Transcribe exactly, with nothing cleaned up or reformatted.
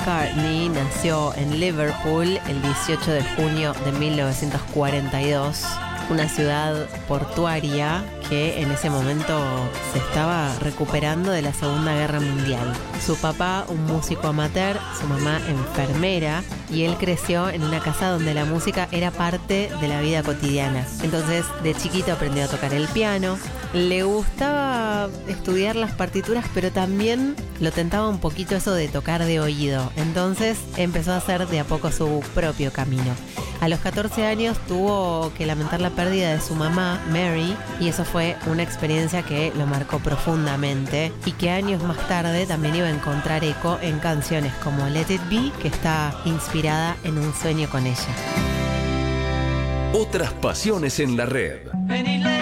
McCartney nació en Liverpool el dieciocho de junio de mil novecientos cuarenta y dos, una ciudad portuaria que en ese momento se estaba recuperando de la Segunda Guerra Mundial. Su papá, un músico amateur, su mamá enfermera, y él creció en una casa donde la música era parte de la vida cotidiana. Entonces, de chiquito aprendió a tocar el piano. Le gustaba estudiar las partituras, pero también lo tentaba un poquito eso de tocar de oído. Entonces empezó a hacer de a poco su propio camino. A los catorce años tuvo que lamentar la pérdida de su mamá, Mary, y eso fue una experiencia que lo marcó profundamente y que años más tarde también iba a encontrar eco en canciones como Let It Be, que está inspirada en un sueño con ella. Otras pasiones en la red.